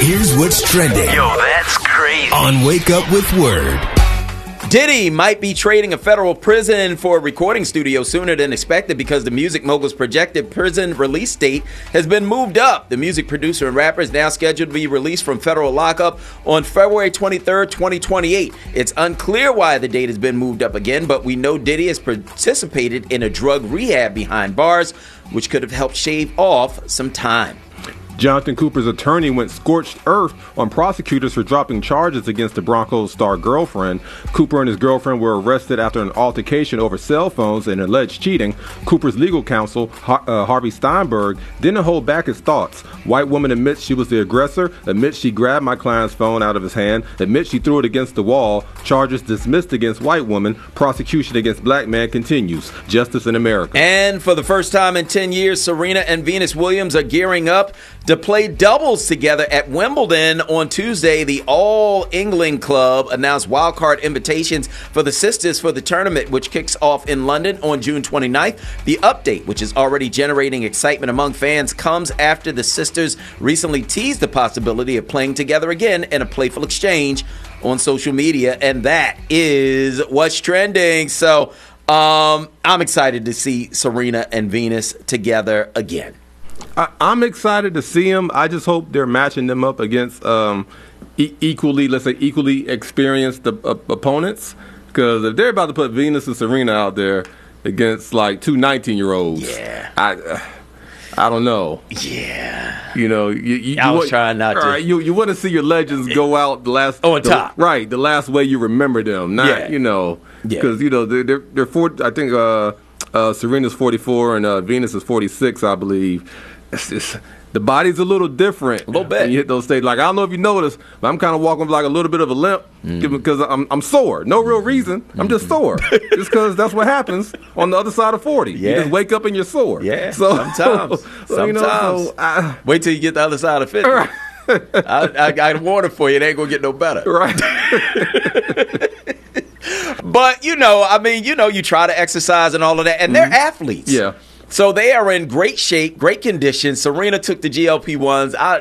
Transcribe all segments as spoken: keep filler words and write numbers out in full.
Here's what's trending. Yo, that's crazy. On Wake Up with Word. Diddy might be trading a federal prison for a recording studio sooner than expected because the music mogul's projected prison release date has been moved up. The music producer and rapper is now scheduled to be released from federal lockup on February twenty-third, twenty twenty-eight. It's unclear why the date has been moved up again, but we know Diddy has participated in a drug rehab behind bars, which could have helped shave off some time. Jonathan Cooper's attorney went scorched earth on prosecutors for dropping charges against the Broncos star girlfriend. Cooper and his girlfriend were arrested after an altercation over cell phones and alleged cheating. Cooper's legal counsel, Har- uh, Harvey Steinberg, didn't hold back his thoughts. White woman admits she was the aggressor, admits she grabbed my client's phone out of his hand, admits she threw it against the wall. Charges dismissed against white woman. Prosecution against black man continues. Justice in America. And for the first time in ten years, Serena and Venus Williams are gearing up to play doubles together at Wimbledon on Tuesday. The All England Club announced wildcard invitations for the sisters for the tournament, which kicks off in London on June twenty-ninth. The update, which is already generating excitement among fans, comes after the sisters recently teased the possibility of playing together again in a playful exchange on social media, and that is what's trending. So um, I'm excited to see Serena and Venus together again. I, I'm excited to see them. I just hope they're matching them up against um, e- equally, let's say, equally experienced uh, opponents. Because if they're about to put Venus and Serena out there against like two nineteen-year-olds, yeah, I, uh, I don't know. Yeah, you know, you, you, I you was want, trying not to. Right, you you want to see your legends go out the last on the, top, right? The last way you remember them, not yeah. you know, because yeah. you know they're they're, they're four, I think uh, uh, Serena's forty-four and uh, Venus is forty-six, I believe. It's just, the body's a little different. A little bit. When you hit those stages. Like, I don't know if you noticed, but I'm kind of walking with like a little bit of a limp mm. because I'm I'm sore. No real reason. Mm-hmm. I'm just sore. Just because that's what happens on the other side of forty. Yeah. You just wake up and you're sore. Yeah, so, sometimes. so, sometimes. You know, so I, Wait till you get the other side of fifty. Right. I, I got water for you. It ain't going to get no better. Right. But, you know, I mean, you know, you try to exercise and all of that. And they're mm-hmm. athletes. Yeah. So they are in great shape, great condition. Serena took the G L P ones. I,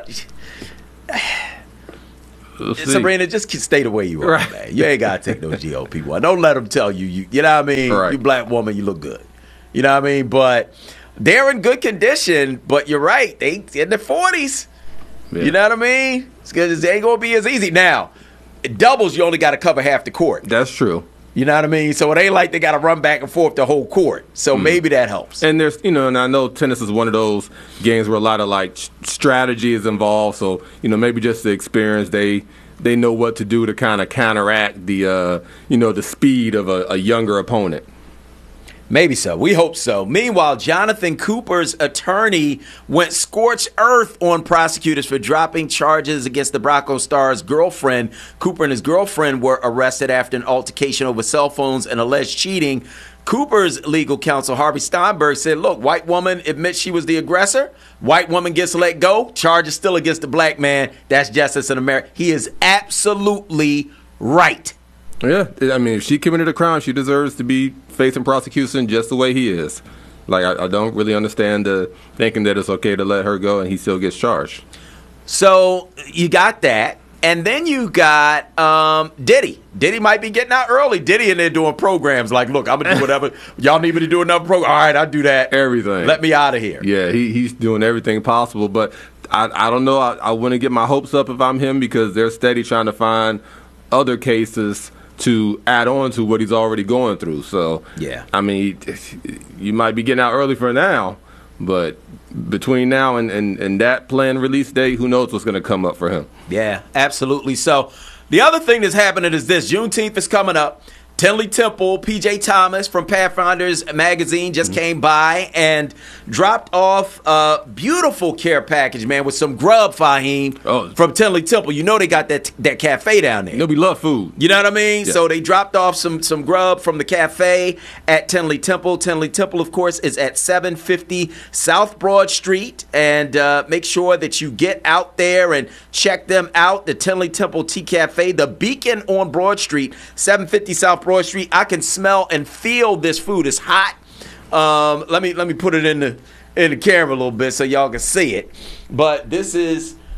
we'll Serena, just stay the way you are, right. man. You ain't got to take those G L P ones. Don't let them tell you, you, you know what I mean? Right. You black woman, you look good. You know what I mean? But they're in good condition. But you're right. They in their forties. Yeah. You know what I mean? It's because it ain't going to be as easy. Now, doubles, you only got to cover half the court. That's true. You know what I mean? So it ain't like they got to run back and forth the whole court. So mm. maybe that helps. And there's, you know, and I know tennis is one of those games where a lot of like strategy is involved. So, you know, maybe just the experience, they they know what to do to kind of counteract the, uh, you know, the speed of a, a younger opponent. Maybe so. We hope so. Meanwhile, Jonathan Cooper's attorney went scorched earth on prosecutors for dropping charges against the Broncos star's girlfriend. Cooper and his girlfriend were arrested after an altercation over cell phones and alleged cheating. Cooper's legal counsel, Harvey Steinberg, said, look, white woman admits she was the aggressor. White woman gets let go. Charges still against the black man. That's justice in America. He is absolutely right. Yeah, I mean, if she committed a crime, she deserves to be facing prosecution just the way he is. Like, I, I don't really understand the thinking that it's okay to let her go and he still gets charged. So you got that. And then you got um, Diddy. Diddy might be getting out early. Diddy in there doing programs like, look, I'm going to do whatever. Y'all need me to do another program. All right, I'll do that. Everything. Let me out of here. Yeah, he, he's doing everything possible. But I, I don't know. I, I wouldn't get my hopes up if I'm him because they're steady trying to find other cases to add on to what he's already going through. So, yeah, I mean, you might be getting out early for now, but between now and, and, and that planned release date, who knows what's going to come up for him. Yeah, absolutely. So the other thing that's happening is this. Juneteenth is coming up. Tinley Temple, P J Thomas from Pathfinders magazine just mm-hmm. came by and dropped off a beautiful care package, man, with some grub, Fahim, oh. from Tinley Temple. You know they got that that cafe down there. You know we love food. You know what I mean? Yeah. So they dropped off some some grub from the cafe at Tinley Temple. Tinley Temple, of course, is at seven fifty South Broad Street. And uh, make sure that you get out there and check them out, the Tinley Temple Tea Cafe, the Beacon on Broad Street, seven fifty South Broad Street. I can smell and feel this food. It's hot. Um, let me let me put it in the in the camera a little bit so y'all can see it. But this is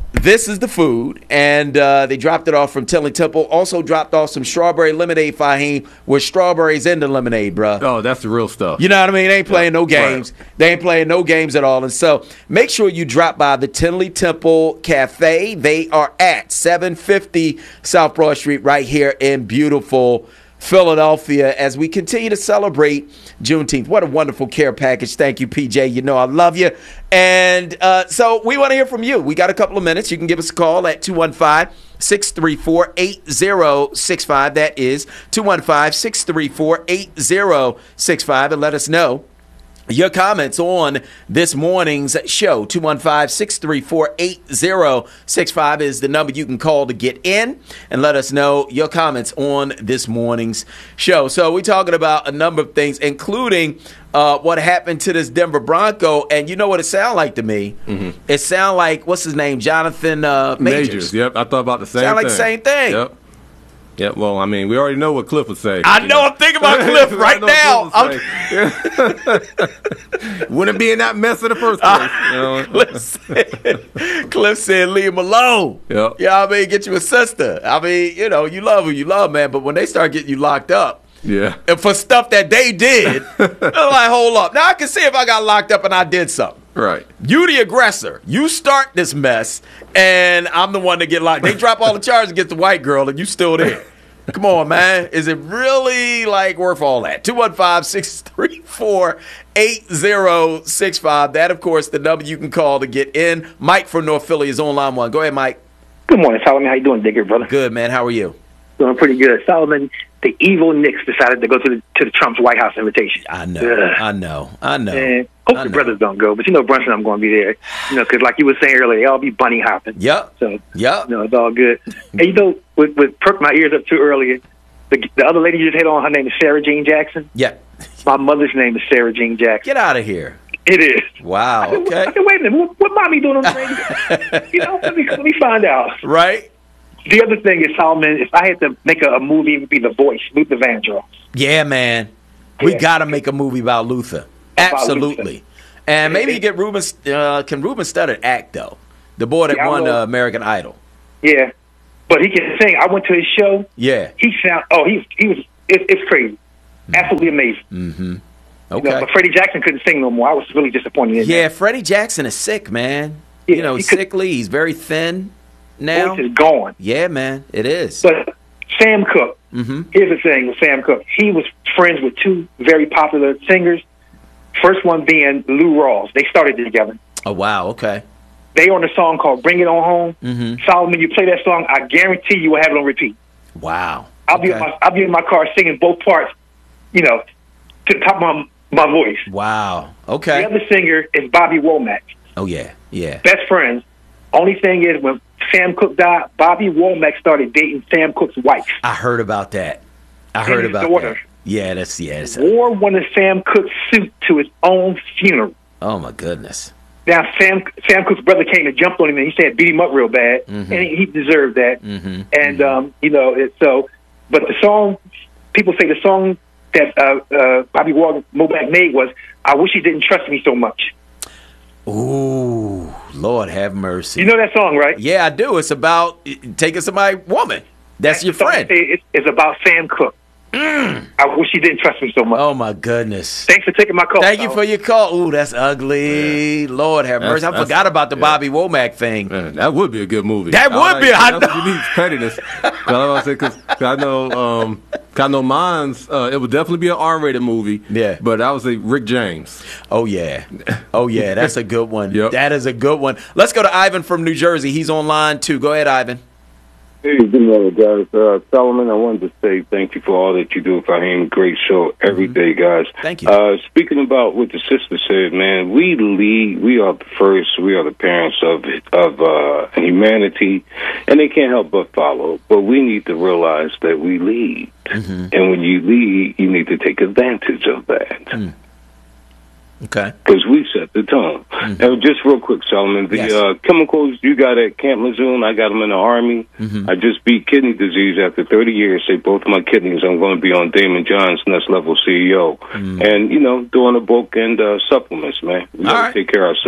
this is the food, and uh, they dropped it off from Tilly Temple. Also dropped off some strawberry lemonade, Fahim, with strawberries in the lemonade, bruh. Oh, that's the real stuff. You know what I mean? They ain't playing Yeah, no games. right. They ain't playing no games at all. And so make sure you drop by the Tinley Temple Cafe. They are at seven fifty South Broad Street right here in beautiful Philadelphia as we continue to celebrate Juneteenth. What a wonderful care package. Thank you, P J. You know I love you. And uh, so we want to hear from you. We got a couple of minutes. You can give us a call at two one five, six three four, eight zero six five. That is two one five, six three four, eight zero six five. And let us know your comments on this morning's show. two one five, six three four, eight zero six five is the number you can call to get in and let us know your comments on this morning's show. So we're talking about a number of things, including uh, what happened to this Denver Bronco. And you know what it sounded like to me? Mm-hmm. It sounded like, what's his name, Jonathan uh, Majors. Majors. Yep, I thought about the same Sound thing. like the same thing. Yep. Yep, well, I mean, we already know what Cliff would say. I know, I'm thinking about Cliff right now. I'm Wouldn't be in that mess in the first place. You know? Cliff, said, Cliff said, leave him alone. Yep. Yeah, I mean, get you a sister. I mean, you know, you love who you love, man. But when they start getting you locked up, Yeah. and for stuff that they did, they're like, hold up. Now I can see if I got locked up and I did something. Right. You the aggressor. You start this mess, and I'm the one to get locked. They drop all the charges against the white girl, and you still there. Come on, man. Is it really, like, worth all that? two one five, six three four, eight zero six five. That, of course, the number you can call to get in. Mike from North Philly is on line one. Go ahead, Mike. Good morning, Solomon. How you doing, Digger, brother? Good, man. How are you? Doing pretty good. Solomon, the evil Knicks decided to go to the to the Trump's White House invitation. I know. Ugh. I know. I know. And hope I the know. brothers don't go, but you know Brunson, I'm going to be there. You know, because like you were saying earlier, they all be bunny hopping. Yep. So, Yep. you know, it's all good. And you know, with, with perk my ears up too earlier, the, the other lady you just hit on, her name is Sarah Jean Jackson. Yeah. My mother's name is Sarah Jean Jackson. Get out of here. It is. Wow. I said, Okay. I said, wait a minute, what, what mommy doing on the radio? You know, let me, let me find out. Right? The other thing is, Solomon, if I had to make a, a movie, it would be The Voice, Luther Vandross. Yeah, man. We Yeah. got to make a movie about Luther. About Absolutely. Luther. And maybe Yeah. you get Ruben, uh, can Ruben Studdard act, though? The boy that Yeah, I won will. uh, American Idol. Yeah, but he can sing. I went to his show. Yeah. He sound. Oh, he he was. It, it's crazy, absolutely amazing. Mm-hmm. You Okay. know, but Freddie Jackson couldn't sing no more. I was really disappointed in Yeah, that. Freddie Jackson is sick, man. Yeah, you know, he he's could- sickly. He's very thin now. Voice is gone. Yeah, man. It is. But Sam Cooke. Mm-hmm. Here's the thing with Sam Cooke. He was friends with two very popular singers. First one being Lou Rawls. They started together. Oh, wow. Okay. They on a song called "Bring It On Home." Mm-hmm. Solomon, you play that song, I guarantee you will have it on repeat. Wow. I'll be in Okay. my I'll be in my car singing both parts, you know, to the top of my my voice. Wow. The Okay. other singer is Bobby Womack. Oh, yeah. Yeah. Best friends. Only thing is, when Sam Cooke died, Bobby Womack started dating Sam Cooke's wife. I heard about that. I heard his about daughter. that. Yeah, that's, yeah. That's, Wore one of Sam Cooke's suit to his own funeral. oh, my goodness. Now, Sam Sam Cooke's brother came and jumped on him, and he said beat him up real bad, Mhm. and he, he deserved that. Mm-hmm. And um, you know, it, so, but the song, people say the song that uh, uh, Bobby Womack made was "I Wish He Didn't Trust Me So Much." Ooh, Lord have mercy. You know that song, right? Yeah, I do. It's about uh, taking somebody woman. That's your the song friend. they say It's, it's about Sam Cooke. I wish he didn't trust me so much. Oh, my goodness. Thanks for taking my call. Thank you Solomon. for your call. Ooh, that's ugly. Lord have That's- mercy. I that's- forgot about the yeah. Bobby Womack thing. Man, that would be a good movie. That I would like- be. I that's know. what you need, pettiness. Cause I was say because I know, um, 'cause I know mine's. Uh, it would definitely be an R-rated movie. Yeah. but I would say Rick James. Oh, yeah. Oh, yeah. That's a good one. Yep. That is a good one. Let's go to Ivan from New Jersey. He's on line, too. Go ahead, Ivan. Hey, good morning, guys. Uh, Solomon, I wanted to say thank you for all that you do for him. Great show every day, guys. Thank you. Uh, speaking about what the sister said, man, we lead. We are the first. We are the parents of of uh, humanity, and they can't help but follow. But we need to realize that we lead, Mm-hmm. and when you lead, you need to take advantage of that. Mm. Okay. Because we set the tone. Mm-hmm. Now, just real quick, Solomon, the Yes. uh, chemicals you got at Camp Lejeune, I got them in the Army. Mm-hmm. I just beat kidney disease after thirty years. Say both of my kidneys, I'm going to be on Damon John's next level C E O. Mm. And, you know, doing a book and uh, supplements, man. We All got to right. take care of our supplements.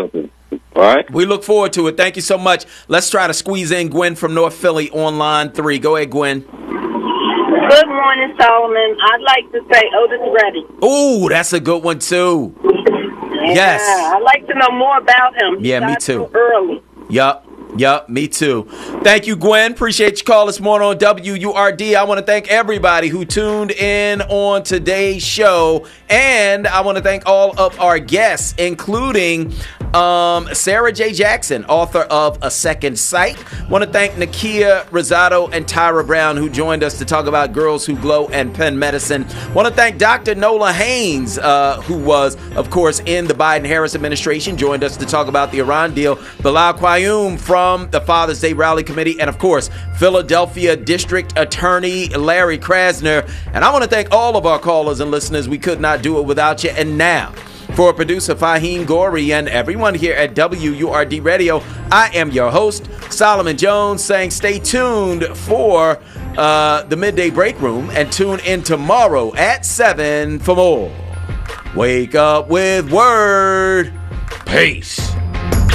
All right? We look forward to it. Thank you so much. Let's try to squeeze in Gwen from North Philly on line three. Go ahead, Gwen. Good morning, Solomon. I'd like to say Otis Redding. Ooh, that's a good one, too. Yeah, Yes. I'd like to know more about him. He Yeah, me died too. so early. Yup. Yup, me too. Thank you, Gwen. Appreciate your call this morning on W U R D. I want to thank everybody who tuned in on today's show. And I want to thank all of our guests, including um, Sarah J. Jackson, author of A Second Sight. Want to thank Nakia Rosado and Tyra Brown, who joined us to talk about Girls Who Glow and Penn Medicine. Want to thank Doctor Nola Haynes, uh, who was, of course, in the Biden-Harris administration, joined us to talk about the Iran deal. Bilal Qayyum from the Father's Day Rally Committee, and of course, Philadelphia District Attorney Larry Krasner. And I want to thank all of our callers and listeners. We could not do it without you. And now, for producer Fahim Gori and everyone here at W U R D Radio, I am your host, Solomon Jones, saying stay tuned for uh, the Midday Break Room and tune in tomorrow at seven for more. Wake up with Word. Peace.